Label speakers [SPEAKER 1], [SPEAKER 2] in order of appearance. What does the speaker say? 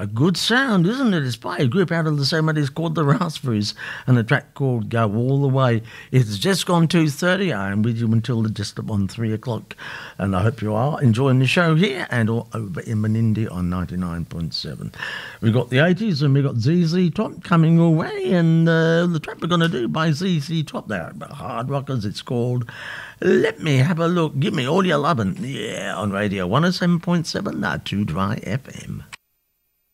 [SPEAKER 1] A good sound, isn't it? It's by a group out of the same city called the Raspberries, and a track called Go All the Way. It's just gone 2:30. I am with you until just upon 3 o'clock, and I hope you are enjoying the show here and all over in Menindee on 99.7. We've got the 80s and we've got ZZ Top coming away, and the track we're going to do by ZZ Top, they're hard rockers. It's called Let Me Have a Look, Give Me All Your Lovin', yeah, on Radio 107.7, Too Dry FM.